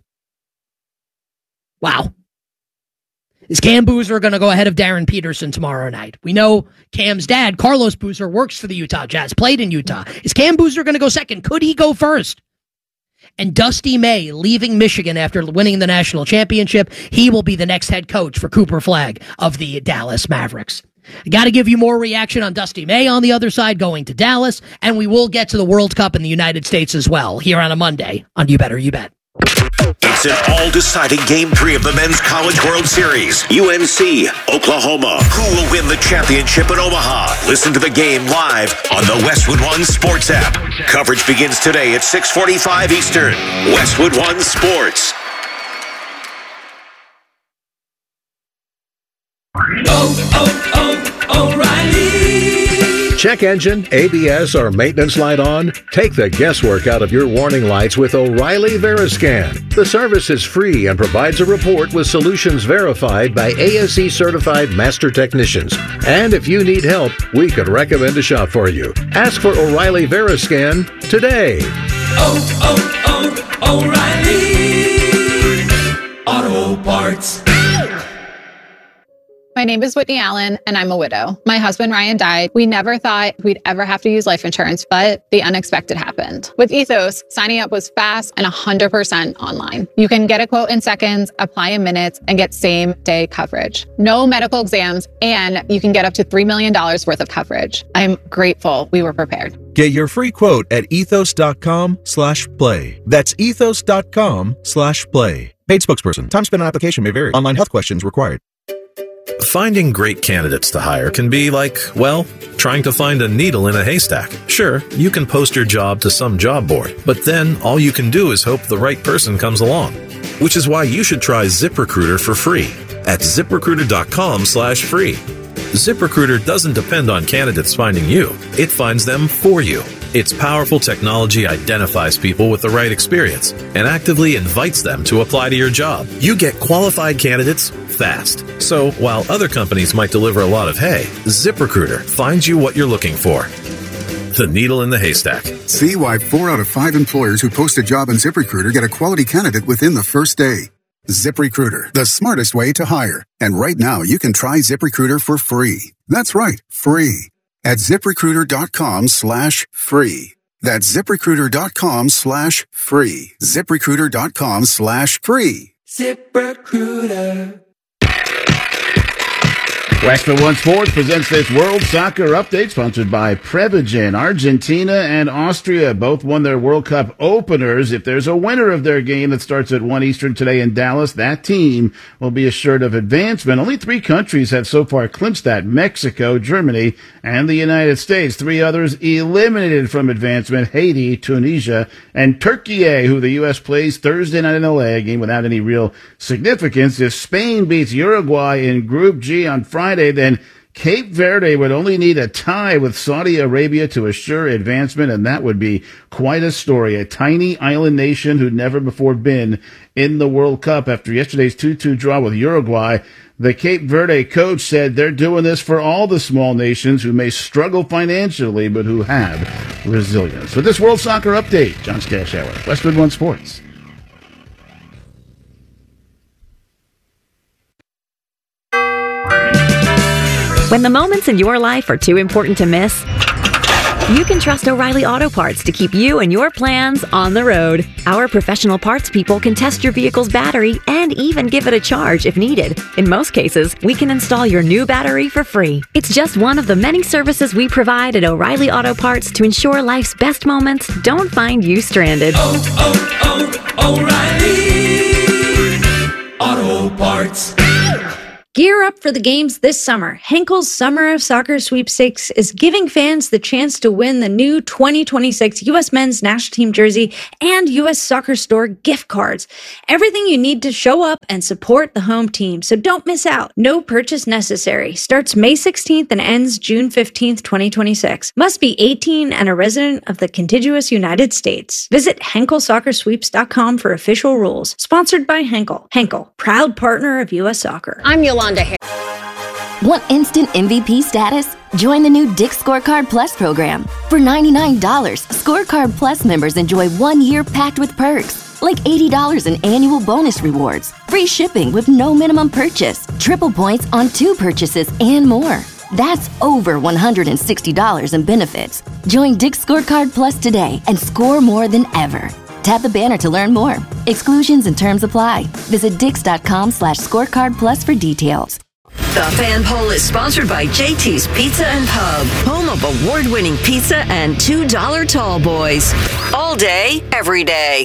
Wow. Is Cam Boozer going to go ahead of Darren Peterson tomorrow night? We know Cam's dad, Carlos Boozer, works for the Utah Jazz, played in Utah. Is Cam Boozer going to go second? Could he go first? And Dusty May leaving Michigan after winning the national championship, he will be the next head coach for Cooper Flagg of the Dallas Mavericks. I got to give you more reaction on Dusty May on the other side going to Dallas, and we will get to the World Cup in the United States as well here on a Monday on You Better You Bet. It's an all-deciding Game three of the Men's College World Series. U N C, Oklahoma. Who will win the championship in Omaha? Listen to the game live on the Westwood One Sports app. Coverage begins today at six forty-five Eastern. Westwood One Sports. Oh, oh, oh, O'Reilly. Check engine, A B S, or maintenance light on? Take the guesswork out of your warning lights with O'Reilly Veriscan. The service is free and provides a report with solutions verified by A S E certified master technicians. And if you need help, we could recommend a shop for you. Ask for O'Reilly Veriscan today. Oh, oh, oh, O'Reilly Auto Parts. My name is Whitney Allen, and I'm a widow. My husband, Ryan, died. We never thought we'd ever have to use life insurance, but the unexpected happened. With Ethos, signing up was fast and one hundred percent online. You can get a quote in seconds, apply in minutes, and get same-day coverage. No medical exams, and you can get up to three million dollars worth of coverage. I'm grateful we were prepared. Get your free quote at ethos.com slash play. That's ethos.com slash play. Paid spokesperson. Time spent on application may vary. Online health questions required. Finding great candidates to hire can be like, well, trying to find a needle in a haystack. Sure, you can post your job to some job board, but then all you can do is hope the right person comes along. Which is why you should try ZipRecruiter for free at ZipRecruiter.com slash free. ZipRecruiter doesn't depend on candidates finding you. It finds them for you. Its powerful technology identifies people with the right experience and actively invites them to apply to your job. You get qualified candidates fast. So while other companies might deliver a lot of hay, ZipRecruiter finds you what you're looking for. The needle in the haystack. See why four out of five employers who post a job on ZipRecruiter get a quality candidate within the first day. ZipRecruiter, the smartest way to hire. And right now, you can try ZipRecruiter for free. That's right, free. At ZipRecruiter.com slash free. That's ZipRecruiter.com slash free. ZipRecruiter.com slash free. ZipRecruiter. Westwood One Sports presents this World Soccer Update, sponsored by Prevagen. Argentina and Austria both won their World Cup openers. If there's a winner of their game that starts at one Eastern today in Dallas, that team will be assured of advancement. Only three countries have so far clinched that: Mexico, Germany, and the United States. Three others eliminated from advancement: Haiti, Tunisia, and Turkey, who the U S plays Thursday night in L A, a game without any real significance. If Spain beats Uruguay in Group G on Friday, then Cape Verde would only need a tie with Saudi Arabia to assure advancement, and that would be quite a story. A tiny island nation who'd never before been in the World Cup. After yesterday's two two draw with Uruguay, the Cape Verde coach said they're doing this for all the small nations who may struggle financially but who have resilience. With this World Soccer Update, John Cash Hour, Westwood One Sports. When the moments in your life are too important to miss, You can trust O'Reilly Auto Parts to keep you and your plans on the road. Our professional parts people can test your vehicle's battery and even give it a charge if needed. In most cases, we can install your new battery for free. It's just one of the many services we provide at O'Reilly Auto Parts to ensure life's best moments don't find you stranded. Oh, oh, oh, O'Reilly Auto Parts. Gear up for the games this summer. Henkel's Summer of Soccer Sweepstakes is giving fans the chance to win the new twenty twenty-six U S Men's National Team jersey and U S Soccer Store gift cards. Everything you need to show up and support the home team, so don't miss out. No purchase necessary. Starts May sixteenth and ends June fifteenth, twenty twenty-six. Must be eighteen and a resident of the contiguous United States. Visit Henkel Soccer Sweeps dot com for official rules. Sponsored by Henkel. Henkel, proud partner of U S Soccer. I'm Yolanda. Want instant M V P status? Join the new Dick's Scorecard Plus program. For ninety-nine dollars, Scorecard Plus members enjoy one year packed with perks, like eighty dollars in annual bonus rewards, free shipping with no minimum purchase, triple points on two purchases, and more. That's over one hundred sixty dollars in benefits. Join Dick's Scorecard Plus today and score more than ever. Tap the banner to learn more. Exclusions and terms apply. Visit dix.com slash scorecard plus for details. The Fan Poll is sponsored by J T's Pizza and Pub, home of award-winning pizza and two dollar tall boys. All day, every day.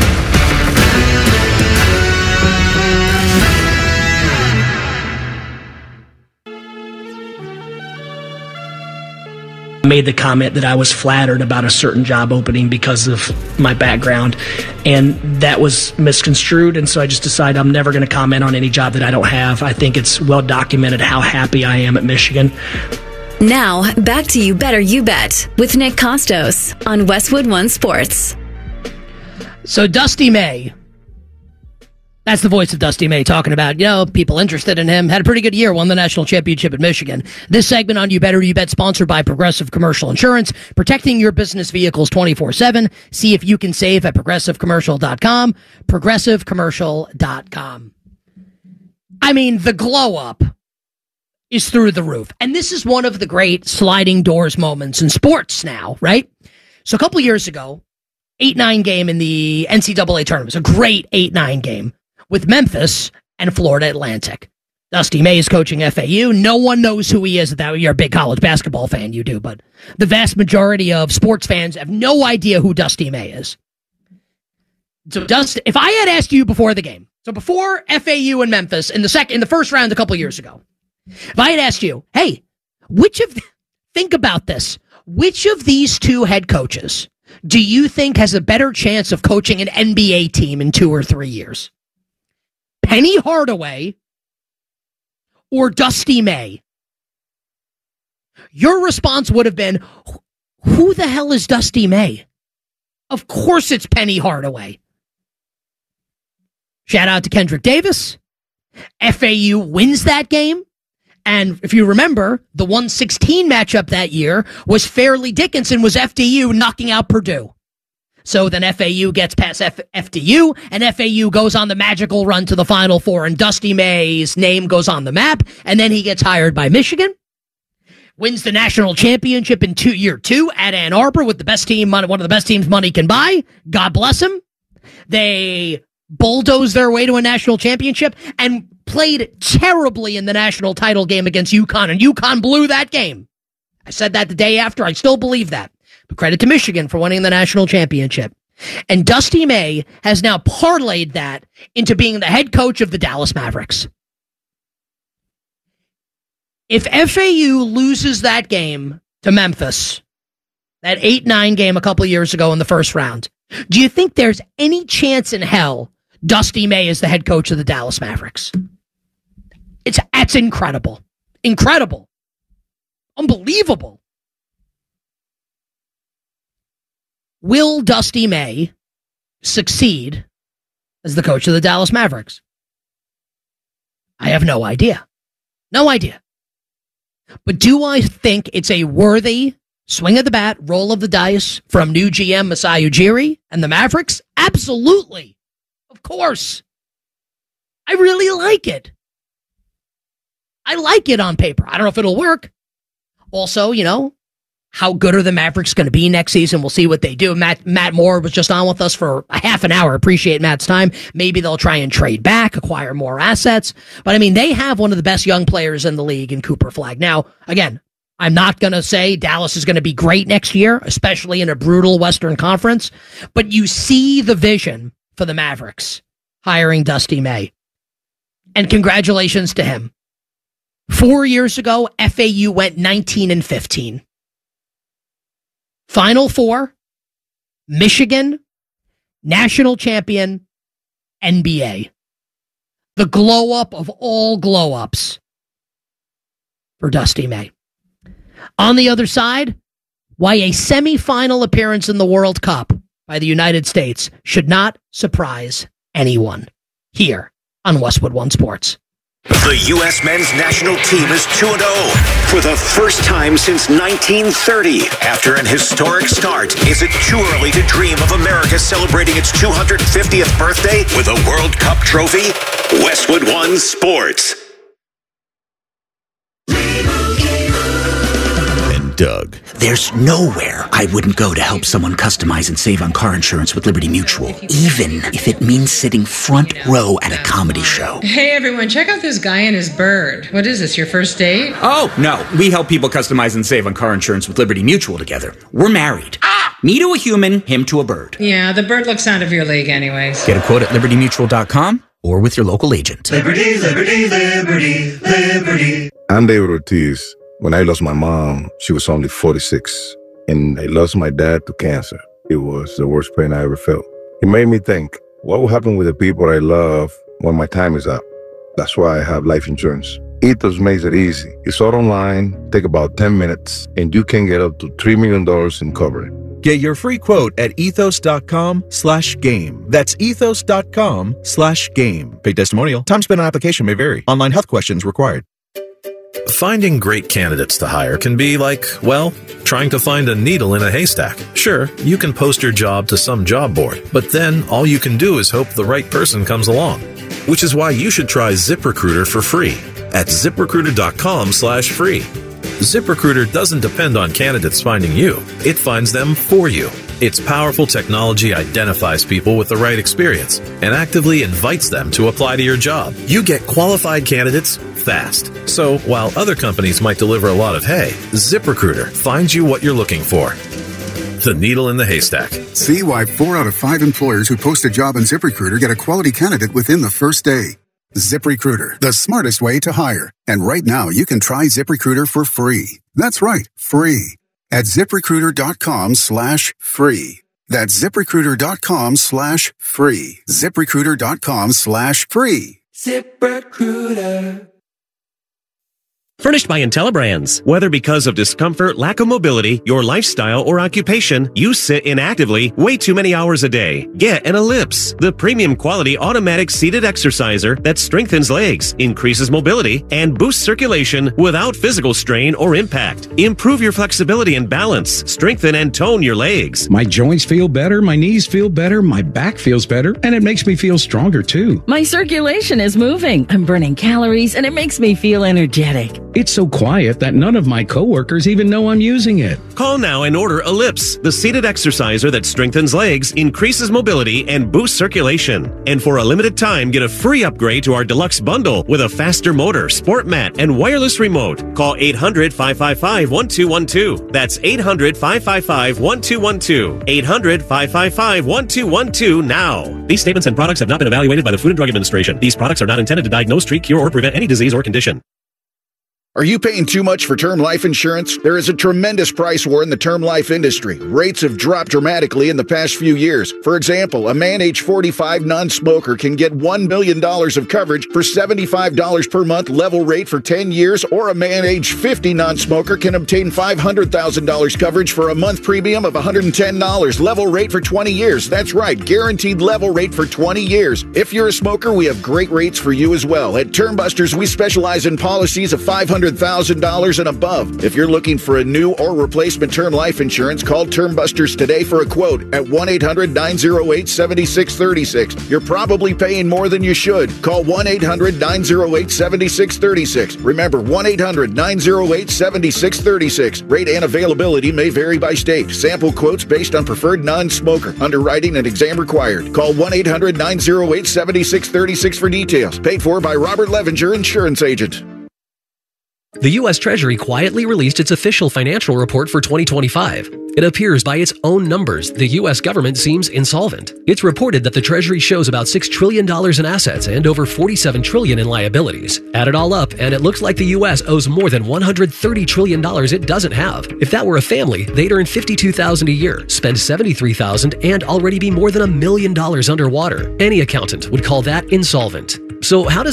Made the comment that I was flattered about a certain job opening because of my background, and that was misconstrued, and so I just decided I'm never going to comment on any job that I don't have. I think it's well documented how happy I am at Michigan. Now, back to You Better You Bet with Nick Costos on Westwood One Sports. So Dusty May, that's the voice of Dusty May talking about, you know, people interested in him. Had a pretty good year, won the national championship at Michigan. This segment on You Better You Bet, sponsored by Progressive Commercial Insurance, protecting your business vehicles twenty-four seven. See if you can save at progressive commercial dot com, progressive commercial dot com. I mean, the glow up is through the roof. And this is one of the great sliding doors moments in sports now, right? So a couple years ago, eight nine game in the N C double A tournament. It was a great eight nine game with Memphis and Florida Atlantic. Dusty May is coaching F A U. No one knows who he is. That you're a big college basketball fan, you do, but the vast majority of sports fans have no idea who Dusty May is. So, Dusty, if I had asked you before the game, so before F A U and Memphis in the second, in the first round a couple years ago, if I had asked you, hey, which of, think about this, which of these two head coaches do you think has a better chance of coaching an N B A team in two or three years? Penny Hardaway or Dusty May? Your response would have been, who the hell is Dusty May? Of course it's Penny Hardaway. Shout out to Kendrick Davis. F A U wins that game. And if you remember, the one sixteen matchup that year was Fairleigh Dickinson was F D U knocking out Purdue. So then F A U gets past F- FDU, and F A U goes on the magical run to the Final Four, and Dusty May's name goes on the map, and then he gets hired by Michigan, wins the national championship in two, year two at Ann Arbor with the best team, one of the best teams money can buy. God bless him. They bulldoze their way to a national championship and played terribly in the national title game against UConn, and UConn blew that game. I said that the day after. I still believe that. But credit to Michigan for winning the national championship. And Dusty May has now parlayed that into being the head coach of the Dallas Mavericks. If F A U loses that game to Memphis, that eight nine game a couple years ago in the first round, do you think there's any chance in hell Dusty May is the head coach of the Dallas Mavericks? It's, it's incredible. Incredible. Unbelievable. Will Dusty May succeed as the coach of the Dallas Mavericks? I have no idea. No idea. But do I think it's a worthy swing of the bat, roll of the dice from new G M Masai Ujiri and the Mavericks? Absolutely. Of course. I really like it. I like it on paper. I don't know if it'll work. Also, you know, how good are the Mavericks going to be next season? We'll see what they do. Matt Matt Moore was just on with us for a half an hour. Appreciate Matt's time. Maybe they'll try and trade back, acquire more assets. But, I mean, they have one of the best young players in the league in Cooper Flagg. Now, again, I'm not going to say Dallas is going to be great next year, especially in a brutal Western Conference. But you see the vision for the Mavericks hiring Dusty May. And congratulations to him. Four years ago, F A U went nineteen and fifteen. Final Four, Michigan, national champion, N B A. The glow up of all glow ups for Dusty May. On the other side, why a semifinal appearance in the World Cup by the United States should not surprise anyone here on Westwood One Sports. The U S men's national team is two and oh for the first time since nineteen thirty. After an historic start, is it too early to dream of America celebrating its two hundred fiftieth birthday with a World Cup trophy? Westwood One Sports. Doug. There's nowhere I wouldn't go to help someone customize and save on car insurance with Liberty Mutual, even if it means sitting front row at a comedy show. Hey everyone, check out this guy and his bird. What is this, your first date? Oh, no. We help people customize and save on car insurance with Liberty Mutual together. We're married. Ah! Me to a human, him to a bird. Yeah, the bird looks out of your league anyways. Get a quote at liberty mutual dot com or with your local agent. Liberty, liberty, liberty, liberty. I'm David Ortiz. When I lost my mom, she was only forty-six, and I lost my dad to cancer. It was the worst pain I ever felt. It made me think, what will happen with the people I love when my time is up? That's why I have life insurance. Ethos makes it easy. It's all online, take about ten minutes, and you can get up to three million dollars in coverage. Get your free quote at ethos.com slash game. That's ethos.com slash game. Paid testimonial. Time spent on application may vary. Online health questions required. Finding great candidates to hire can be like, well, trying to find a needle in a haystack. Sure, you can post your job to some job board, but then all you can do is hope the right person comes along. Which is why you should try ZipRecruiter for free at ziprecruiter.com slash free. ZipRecruiter doesn't depend on candidates finding you. It finds them for you. Its powerful technology identifies people with the right experience and actively invites them to apply to your job. You get qualified candidates fast. So while other companies might deliver a lot of hay, ZipRecruiter finds you what you're looking for. The needle in the haystack. See why four out of five employers who post a job on ZipRecruiter get a quality candidate within the first day. ZipRecruiter, the smartest way to hire. And right now, you can try ZipRecruiter for free. That's right, free. At ZipRecruiter.com slash free. That's ZipRecruiter.com slash free. ZipRecruiter.com slash free. ZipRecruiter. Furnished by IntelliBrands. Whether because of discomfort, lack of mobility, your lifestyle, or occupation, you sit inactively way too many hours a day. Get an Ellipse, the premium quality automatic seated exerciser that strengthens legs, increases mobility, and boosts circulation without physical strain or impact. Improve your flexibility and balance. Strengthen and tone your legs. My joints feel better, my knees feel better, my back feels better, and it makes me feel stronger too. My circulation is moving. I'm burning calories, and it makes me feel energetic. It's so quiet that none of my coworkers even know I'm using it. Call now and order Ellipse, the seated exerciser that strengthens legs, increases mobility, and boosts circulation. And for a limited time, get a free upgrade to our deluxe bundle with a faster motor, sport mat, and wireless remote. Call eight hundred, five five five, one two one two. That's eight hundred, five five five, one two one two. eight hundred, five five five, one two one two now. These statements and products have not been evaluated by the Food and Drug Administration. These products are not intended to diagnose, treat, cure, or prevent any disease or condition. Are you paying too much for term life insurance? There is a tremendous price war in the term life industry. Rates have dropped dramatically in the past few years. For example, a man age forty-five non-smoker can get one million dollars of coverage for seventy-five dollars per month level rate for ten years, or a man age fifty non-smoker can obtain five hundred thousand dollars coverage for a month premium of one hundred ten dollars level rate for twenty years. That's right, guaranteed level rate for twenty years. If you're a smoker, we have great rates for you as well. At Term Busters, we specialize in policies of five hundred hundred thousand dollars and above. If you're looking for a new or replacement term life insurance, call Term Busters today for a quote at one eight hundred nine oh eight seven six three six. You're probably paying more than you should. Call one eight hundred nine oh eight seven six three six. Remember, one eight hundred nine oh eight seven six three six. Rate and availability may vary by state. Sample quotes based on preferred non-smoker. Underwriting and exam required. Call one eight hundred nine oh eight seven six three six for details. Paid for by Robert Levinger, Insurance Agent. The U S Treasury quietly released its official financial report for twenty twenty-five. It appears by its own numbers the U S government seems insolvent. It's reported that the Treasury shows about six trillion dollars in assets and over forty-seven trillion dollars in liabilities. Add it all up, and it looks like the U S owes more than one hundred thirty trillion dollars it doesn't have. If that were a family, they'd earn fifty-two thousand dollars a year, spend seventy-three thousand dollars, and already be more than a million dollars underwater. Any accountant would call that insolvent. So how does